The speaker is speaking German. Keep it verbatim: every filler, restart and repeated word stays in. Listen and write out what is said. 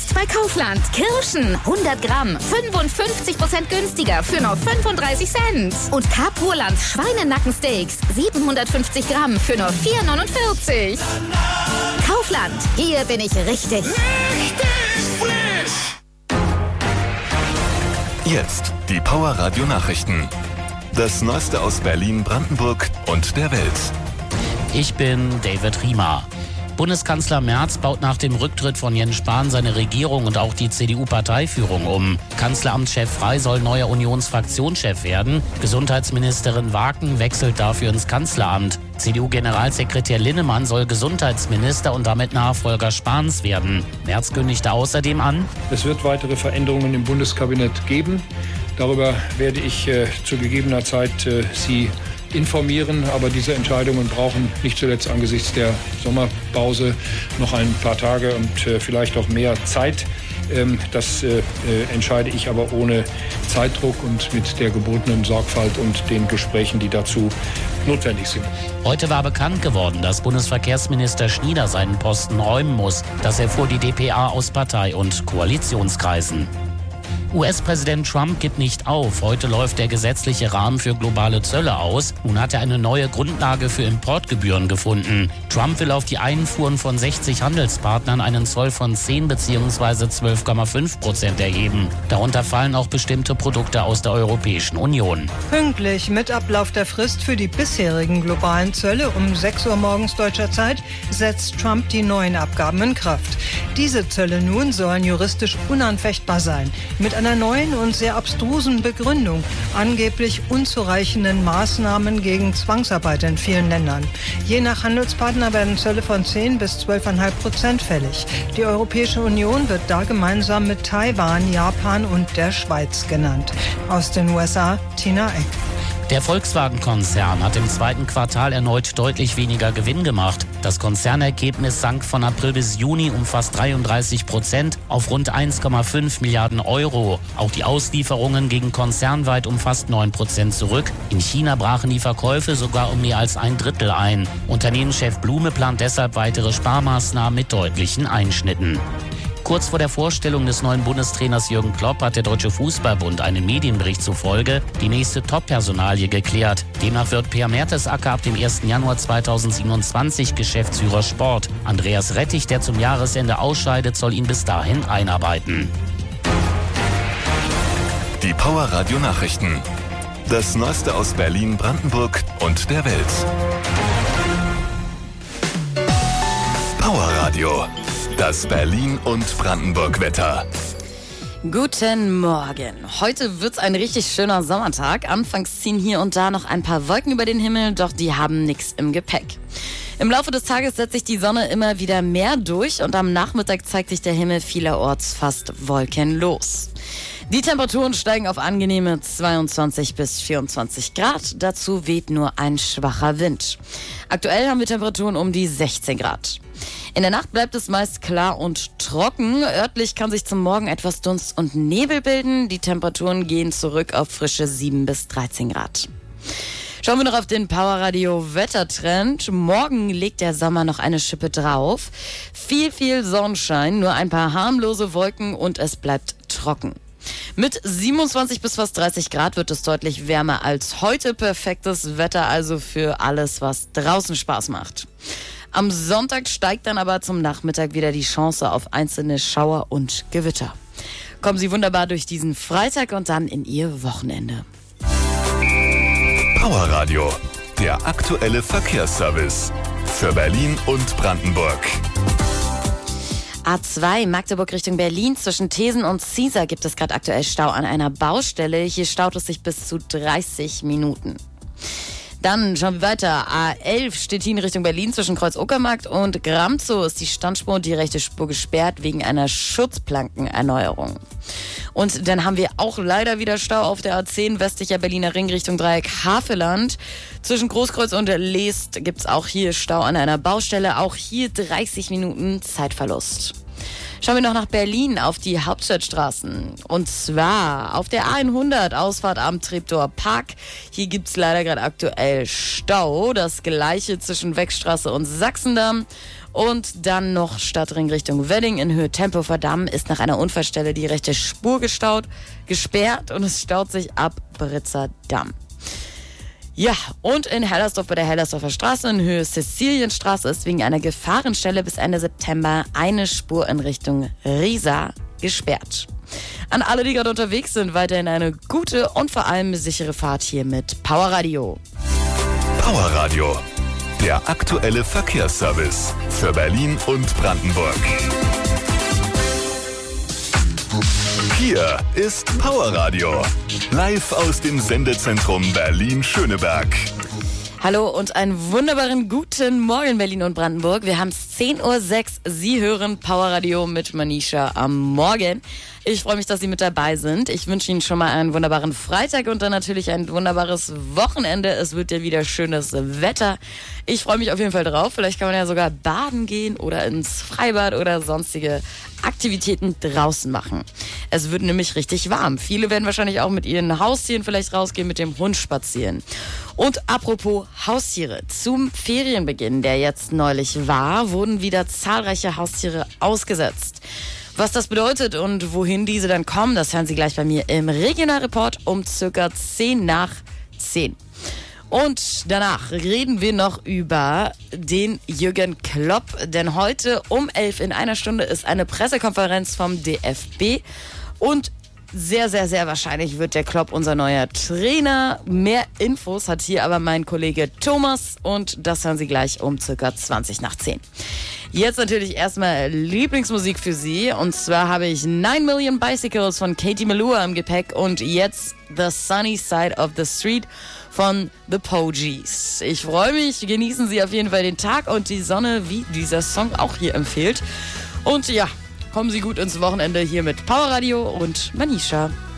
Jetzt bei Kaufland. Kirschen hundert Gramm, fünfundfünfzig Prozent günstiger für nur fünfunddreißig Cent. Und Capurland Schweinenackensteaks, siebenhundertfünfzig Gramm für nur vier neunundvierzig. Kaufland, hier bin ich richtig. Richtig frisch! Jetzt die Power Radio Nachrichten. Das Neueste aus Berlin, Brandenburg und der Welt. Ich bin David Riemer. Bundeskanzler Merz baut nach dem Rücktritt von Jens Spahn seine Regierung und auch die C D U-Parteiführung um. Kanzleramtschef Frey soll neuer Unionsfraktionschef werden. Gesundheitsministerin Waken wechselt dafür ins Kanzleramt. C D U-Generalsekretär Linnemann soll Gesundheitsminister und damit Nachfolger Spahns werden. Merz kündigte außerdem an: Es wird weitere Veränderungen im Bundeskabinett geben. Darüber werde ich äh, zu gegebener Zeit äh, Sie informieren, aber diese Entscheidungen brauchen nicht zuletzt angesichts der Sommerpause noch ein paar Tage und äh, vielleicht auch mehr Zeit. Ähm, das äh, äh, entscheide ich aber ohne Zeitdruck und mit der gebotenen Sorgfalt und den Gesprächen, die dazu notwendig sind. Heute war bekannt geworden, dass Bundesverkehrsminister Schnieder seinen Posten räumen muss. Das erfuhr die D P A aus Partei- und Koalitionskreisen. U S-Präsident Trump gibt nicht auf. Heute läuft der gesetzliche Rahmen für globale Zölle aus. Nun hat er eine neue Grundlage für Importgebühren gefunden. Trump will auf die Einfuhren von sechzig Handelspartnern einen Zoll von zehn bzw. zwölf Komma fünf Prozent erheben. Darunter fallen auch bestimmte Produkte aus der Europäischen Union. Pünktlich mit Ablauf der Frist für die bisherigen globalen Zölle um sechs Uhr morgens deutscher Zeit setzt Trump die neuen Abgaben in Kraft. Diese Zölle nun sollen juristisch unanfechtbar sein. Mit einer neuen und sehr abstrusen Begründung, angeblich unzureichenden Maßnahmen gegen Zwangsarbeit in vielen Ländern. Je nach Handelspartner werden Zölle von zehn bis zwölf Komma fünf Prozent fällig. Die Europäische Union wird da gemeinsam mit Taiwan, Japan und der Schweiz genannt. Aus den U S A, Tina Eck. Der Volkswagen-Konzern hat im zweiten Quartal erneut deutlich weniger Gewinn gemacht. Das Konzernergebnis sank von April bis Juni um fast dreiunddreißig Prozent auf rund eins Komma fünf Milliarden Euro. Auch die Auslieferungen gingen konzernweit um fast neun Prozent zurück. In China brachen die Verkäufe sogar um mehr als ein Drittel ein. Unternehmenschef Blume plant deshalb weitere Sparmaßnahmen mit deutlichen Einschnitten. Kurz vor der Vorstellung des neuen Bundestrainers Jürgen Klopp hat der Deutsche Fußballbund einem Medienbericht zufolge die nächste Top-Personalie geklärt. Demnach wird Per Mertesacker ab dem ersten Januar zweitausendsiebenundzwanzig Geschäftsführer Sport. Andreas Rettich, der zum Jahresende ausscheidet, soll ihn bis dahin einarbeiten. Die Power Radio Nachrichten. Das Neueste aus Berlin, Brandenburg und der Welt. Power Radio. Das Berlin- und Brandenburg-Wetter. Guten Morgen. Heute wird's ein richtig schöner Sommertag. Anfangs ziehen hier und da noch ein paar Wolken über den Himmel, doch die haben nichts im Gepäck. Im Laufe des Tages setzt sich die Sonne immer wieder mehr durch und am Nachmittag zeigt sich der Himmel vielerorts fast wolkenlos. Die Temperaturen steigen auf angenehme zweiundzwanzig bis vierundzwanzig Grad. Dazu weht nur ein schwacher Wind. Aktuell haben wir Temperaturen um die sechzehn Grad. In der Nacht bleibt es meist klar und trocken. Örtlich kann sich zum Morgen etwas Dunst und Nebel bilden. Die Temperaturen gehen zurück auf frische sieben bis dreizehn Grad. Schauen wir noch auf den Powerradio-Wettertrend. Morgen legt der Sommer noch eine Schippe drauf. Viel, viel Sonnenschein, nur ein paar harmlose Wolken und es bleibt trocken. Mit siebenundzwanzig bis fast dreißig Grad wird es deutlich wärmer als heute. Perfektes Wetter also für alles, was draußen Spaß macht. Am Sonntag steigt dann aber zum Nachmittag wieder die Chance auf einzelne Schauer und Gewitter. Kommen Sie wunderbar durch diesen Freitag und dann in Ihr Wochenende. Power Radio, der aktuelle Verkehrsservice für Berlin und Brandenburg. A zwei Magdeburg Richtung Berlin zwischen Thesen und Ziesar gibt es gerade aktuell Stau an einer Baustelle. Hier staut es sich bis zu dreißig Minuten. Dann schauen wir weiter. A elf Stettin Richtung Berlin zwischen Kreuz-Uckermarkt und Gramzow ist die Standspur und die rechte Spur gesperrt wegen einer Schutzplankenerneuerung. Und dann haben wir auch leider wieder Stau auf der A zehn westlicher Berliner Ring Richtung Dreieck Havelland. Zwischen Großkreuz und Leest gibt's auch hier Stau an einer Baustelle. Auch hier dreißig Minuten Zeitverlust. Schauen wir noch nach Berlin auf die Hauptstadtstraßen. Und zwar auf der A hundert, Ausfahrt am Treptower Park. Hier gibt es leider gerade aktuell Stau. Das gleiche zwischen Wegstraße und Sachsendamm. Und dann noch Stadtring Richtung Wedding in Höhe Tempelhofer ist nach einer Unfallstelle die rechte Spur gestaut, gesperrt und es staut sich ab Britzer Damm. Ja, und in Hellersdorf bei der Hellersdorfer Straße in Höhe Cäcilienstraße ist wegen einer Gefahrenstelle bis Ende September eine Spur in Richtung Riesa gesperrt. An alle, die gerade unterwegs sind, weiterhin eine gute und vor allem sichere Fahrt hier mit Powerradio. Powerradio, der aktuelle Verkehrsservice für Berlin und Brandenburg. Hier ist Powerradio, live aus dem Sendezentrum Berlin-Schöneberg. Hallo und einen wunderbaren guten Morgen Berlin und Brandenburg. Wir haben es zehn Uhr sechs. Sie hören Powerradio mit Manisha am Morgen. Ich freue mich, dass Sie mit dabei sind. Ich wünsche Ihnen schon mal einen wunderbaren Freitag und dann natürlich ein wunderbares Wochenende. Es wird ja wieder schönes Wetter. Ich freue mich auf jeden Fall drauf. Vielleicht kann man ja sogar baden gehen oder ins Freibad oder sonstige Aktivitäten draußen machen. Es wird nämlich richtig warm. Viele werden wahrscheinlich auch mit ihren Haustieren vielleicht rausgehen, mit dem Hund spazieren. Und apropos Haustiere. Zum Ferienbeginn, der jetzt neulich war, wurden wieder zahlreiche Haustiere ausgesetzt. Was das bedeutet und wohin diese dann kommen, das hören Sie gleich bei mir im Regionalreport um circa zehn nach zehn. Und danach reden wir noch über den Jürgen Klopp, denn heute um elf in einer Stunde ist eine Pressekonferenz vom D F B und sehr, sehr, sehr wahrscheinlich wird der Klopp unser neuer Trainer. Mehr Infos hat hier aber mein Kollege Thomas und das hören Sie gleich um circa zwanzig nach zehn. Jetzt natürlich erstmal Lieblingsmusik für Sie und zwar habe ich nine Million Bicycles von Katie Melua im Gepäck und jetzt The Sunny Side of the Street von The Pogies. Ich freue mich, genießen Sie auf jeden Fall den Tag und die Sonne, wie dieser Song auch hier empfiehlt. Und ja, kommen Sie gut ins Wochenende hier mit Powerradio und Manisha.